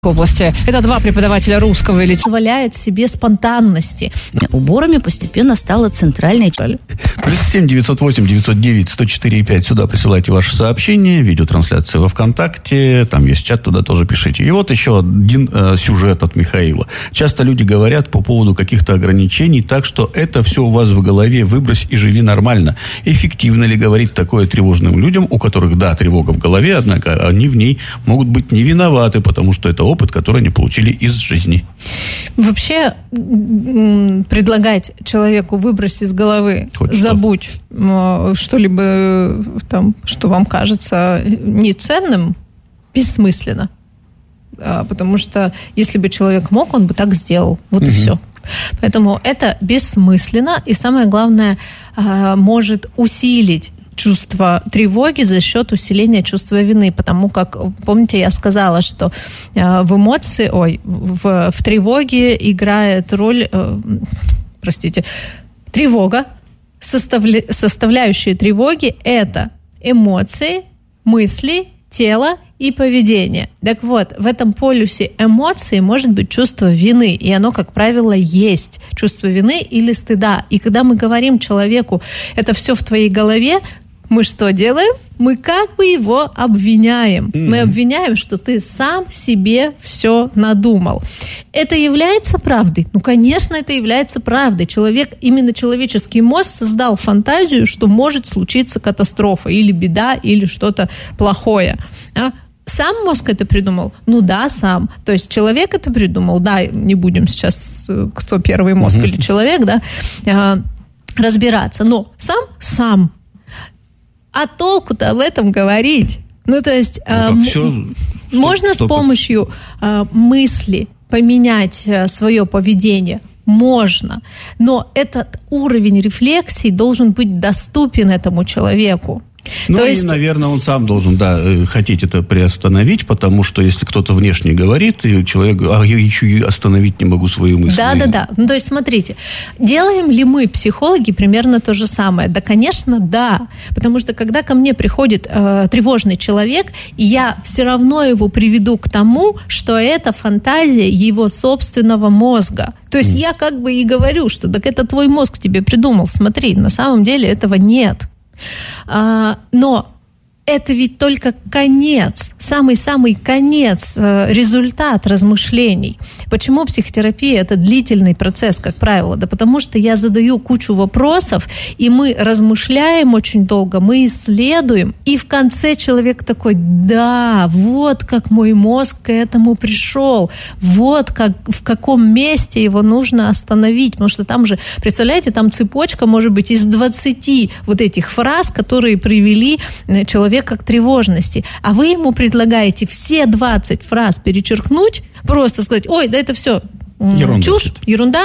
области. Это два преподавателя русского или позволяет себе спонтанности. Уборами постепенно стала центральной. +7 908 909 104,5. Сюда присылайте ваши сообщения. Видеотрансляция во ВКонтакте. Там есть чат, туда тоже пишите. И вот еще один сюжет от Михаила. Часто люди говорят по поводу каких-то ограничений, так что это все у вас в голове. Выбрось и живи нормально. Эффективно ли говорить такое тревожным людям, у которых, да, тревога в голове, однако они в ней могут быть не виноваты, потому что это опыт, который они получили из жизни. Вообще предлагать человеку выбросить из головы, забудь что-либо там, что вам кажется неценным, бессмысленно. Потому что если бы человек мог, он бы так сделал. Вот и все. Поэтому это бессмысленно. И самое главное, может усилить чувство тревоги за счет усиления чувства вины, потому как, помните, я сказала, что в тревоге играет роль, тревога, составляющие тревоги – это эмоции, мысли, тело и поведение. Так вот, в этом полюсе эмоций может быть чувство вины, и оно, как правило, есть. Чувство вины или стыда. И когда мы говорим человеку, это все в твоей голове, мы что делаем? Мы как бы его обвиняем. Мы обвиняем, что ты сам себе все надумал. Это является правдой? Ну, конечно, это является правдой. Именно человеческий мозг создал фантазию, что может случиться катастрофа, или беда, или что-то плохое. Сам мозг это придумал? Ну да, сам. То есть человек это придумал? Да, не будем сейчас, кто первый мозг или человек, да, разбираться. Но сам. А толку-то об этом говорить? Ну, то есть можно с помощью мысли поменять свое поведение? Можно. Но этот уровень рефлексии должен быть доступен этому человеку. Ну, и, наверное, он сам должен, хотеть это приостановить, потому что если кто-то внешне говорит, и человек говорит, я еще и остановить не могу свои мысли. Да. Ну, то есть, смотрите, делаем ли мы, психологи, примерно то же самое? Да, конечно, да. Потому что, когда ко мне приходит тревожный человек, я все равно его приведу к тому, что это фантазия его собственного мозга. То есть, я как бы и говорю, что так это твой мозг тебе придумал. Смотри, на самом деле этого нет. Но это ведь только конец, самый-самый конец, результат размышлений. Почему психотерапия – это длительный процесс, как правило? Да потому что я задаю кучу вопросов, и мы размышляем очень долго, мы исследуем, и в конце человек такой, да, вот как мой мозг к этому пришел, вот как, в каком месте его нужно остановить, потому что там же, представляете, там цепочка может быть из 20 вот этих фраз, которые привели человека к тревожности, а вы ему предлагаете все 20 фраз перечеркнуть, просто сказать, ой, да это все чушь, ерунда,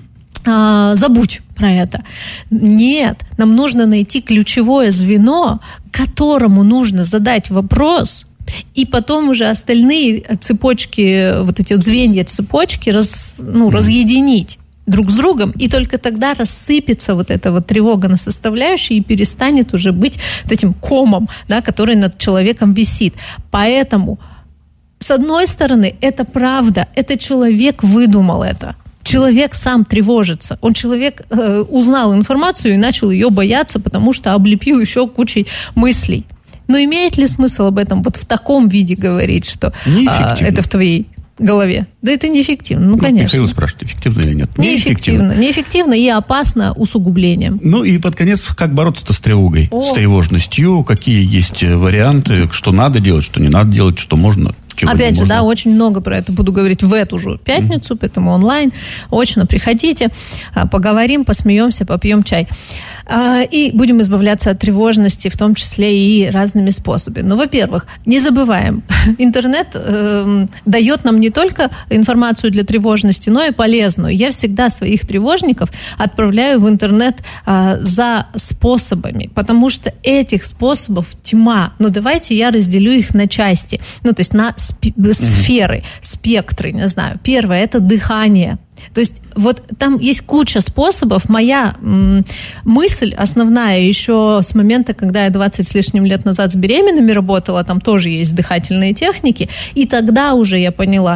забудь про это. Нет, нам нужно найти ключевое звено, которому нужно задать вопрос, и потом уже остальные цепочки, вот эти вот звенья цепочки разъединить друг с другом, и только тогда рассыпется вот эта вот тревога на составляющие и перестанет уже быть вот этим комом, да, который над человеком висит. Поэтому, с одной стороны, это правда, это человек выдумал это. Человек сам тревожится. Человек узнал информацию и начал ее бояться, потому что облепил еще кучей мыслей. Но имеет ли смысл об этом вот в таком виде говорить, что это в твоей голове? Да это неэффективно, конечно. Михаил спрашивает, эффективно или нет? Неэффективно и опасно усугублением. Ну и под конец, как бороться-то с тревогой, с тревожностью, какие есть варианты, что надо делать, что не надо делать, что можно, чего не Опять же, можно. очень много про это буду говорить в эту же пятницу, поэтому онлайн, очно приходите, поговорим, посмеемся, попьем чай. И будем избавляться от тревожности, в том числе и разными способами. Но, во-первых, не забываем, интернет дает нам не только информацию для тревожности, но и полезную. Я всегда своих тревожников отправляю в интернет за способами, потому что этих способов тьма. Но давайте я разделю их на части, то есть на сферы, спектры, не знаю. Первое – это дыхание. То есть вот там есть куча способов. Моя мысль основная еще с момента, когда я 20 с лишним лет назад с беременными работала, там тоже есть дыхательные техники, и тогда уже я поняла,